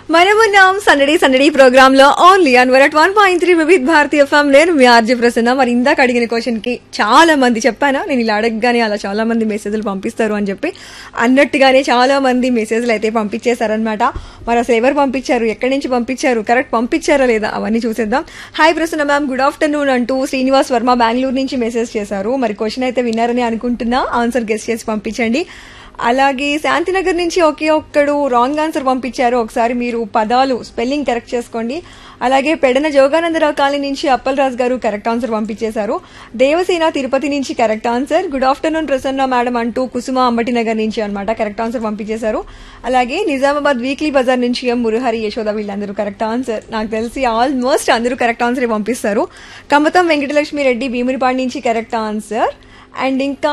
మనమున్నాం సందడి సందడి ప్రోగ్రామ్ లో ఓన్లీ ఆన్ 101.3 వివిధ భారతీయ ఎఫ్ఎం. నేను మీ ఆర్జే ప్రసన్న. మరి ఇందాక అడిగిన క్వశ్చన్ కి చాలా మంది చెప్పానా, నేను ఇలా అడగగానే అలా చాలా మంది మెసేజ్లు పంపిస్తారు అని చెప్పి అన్నట్టుగానే చాలా మంది మెసేజ్లు అయితే పంపించేశారనమాట. మరి అసలు ఎవరు పంపించారు, ఎక్కడి నుంచి పంపించారు, కరెక్ట్ పంపించారా లేదా అవన్నీ చూసేద్దాం. Hi Prasanna ma'am, good afternoon అంటూ శ్రీనివాస్ వర్మ బెంగళూరు నుంచి మెసేజ్ చేశారు. మరి క్వశ్చన్ అయితే విన్నారని అనుకుంటున్నా, ఆన్సర్ గెస్ చేసి పంపించండి. అలాగే శాంతినగర్ నుంచి ఒకే ఒక్కడు రాంగ్ ఆన్సర్ పంపించారు. ఒకసారి మీరు పదాలు స్పెల్లింగ్ కరెక్ట్ చేసుకోండి. అలాగే పెడన జోగానందరావు కాలనీ నుంచి అప్పలరాజు గారు కరెక్ట్ ఆన్సర్ పంపించేశారు. దేవసేన తిరుపతి నుంచి correct answer. Good afternoon Prasanna madam అంటూ కుసుమ అంబటినగర్ నుంచి అనమాట కరెక్ట్ ఆన్సర్ పంపించేశారు. అలాగే నిజామాబాద్ వీక్లీ బజార్ నుంచి ఎం మురహరి యశోద వీళ్ళందరూ కరెక్ట్ ఆన్సర్. నాకు తెలిసి ఆల్మోస్ట్ అందరూ కరెక్ట్ ఆన్సర్ పంపిస్తారు. కమతం వెంకటలక్ష్మి రెడ్డి భీమునిపాడు నుంచి కరెక్ట్ ఆన్సర్. అండ్ ఇంకా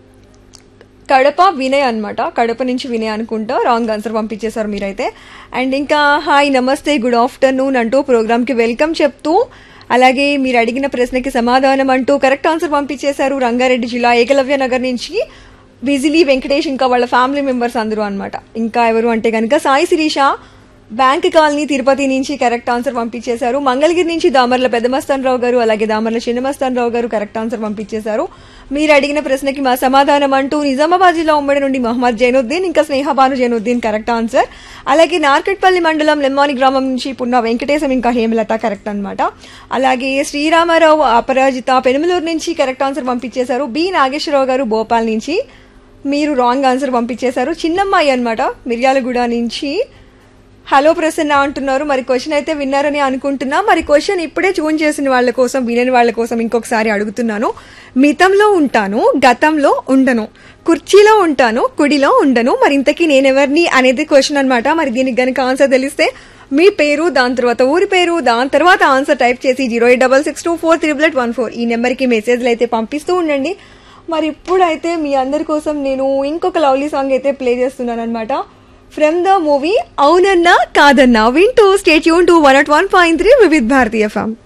కడప వినయ్ అనమాట, కడప నుంచి వినయ్ అనుకుంటా రాంగ్ ఆన్సర్ పంపించేశారు మీరైతే. అండ్ ఇంకా హాయ్ నమస్తే గుడ్ ఆఫ్టర్నూన్ అంటూ ప్రోగ్రామ్కి వెల్కమ్ చెప్తూ, అలాగే మీరు అడిగిన ప్రశ్నకి సమాధానం అంటూ కరెక్ట్ ఆన్సర్ పంపించేశారు. రంగారెడ్డి జిల్లా ఏకలవ్య నగర్ నుంచి బిజిలీ వెంకటేష్ ఇంకా వాళ్ళ ఫ్యామిలీ మెంబర్స్ అందరూ అనమాట. ఇంకా ఎవరు అంటే కనుక సాయి శిరీష బ్యాంక్ కాలనీ తిరుపతి నుంచి కరెక్ట్ ఆన్సర్ పంపించేశారు. మంగళగిరి నుంచి దామర్ల పెద్దమస్తాన్ రావు గారు, అలాగే దామర్ల చిన్నమస్తాన్ రావు గారు కరెక్ట్ ఆన్సర్ పంపించేశారు. మీరు అడిగిన ప్రశ్నకి మా సమాధానం అంటూ నిజామాబాద్ జిల్లా ఉమ్మడి నుండి మహమ్మద్ జైనుద్దీన్ ఇంకా స్నేహబాను జైనుద్దీన్ కరెక్ట్ ఆన్సర్. అలాగే నార్కట్పల్లి మండలం లెమ్మాని గ్రామం నుంచి పున్న వెంకటేశం ఇంకా హేమలత కరెక్ట్ అనమాట. అలాగే శ్రీరామారావు అపరాజిత పెనుమలూరు నుంచి కరెక్ట్ ఆన్సర్ పంపించేశారు. బి నాగేశ్వరరావు గారు భోపాల్ నుంచి మీరు రాంగ్ ఆన్సర్ పంపించేశారు. చిన్నమ్మాయి అనమాట మిర్యాలగూడ నుంచి హలో ప్రసన్న అంటున్నారు. మరి క్వశ్చన్ అయితే విన్నారని అనుకుంటున్నా. మరి క్వశ్చన్ ఇప్పుడే ట్యూన్ చేసిన వాళ్ళ కోసం, వినని వాళ్ళ కోసం ఇంకొకసారి అడుగుతున్నాను. మితంలో ఉంటాను, గతంలో ఉండను, కుర్చీలో ఉంటాను, కుడిలో ఉండను, మరి ఇంతకీ నేనెవరిని అనేది క్వశ్చన్ అనమాట. మరి దీనికి గనుక ఆన్సర్ తెలిస్తే మీ పేరు, దాని తర్వాత ఊరి పేరు, దాని తర్వాత ఆన్సర్ టైప్ చేసి 08662438814 ఈ నెంబర్కి మెసేజ్లు అయితే పంపిస్తూ ఉండండి. మరి ఇప్పుడైతే మీ అందరి కోసం నేను ఇంకొక లవ్లీ సాంగ్ అయితే ప్లే చేస్తున్నాను అనమాట. ఫ్రమ్ ద మూవీ అవునన్నా కాదన్నా వింటూ స్టే ట్యూన్ టు 101.3 వివిధ భారతీయ ఎఫ్ఎం.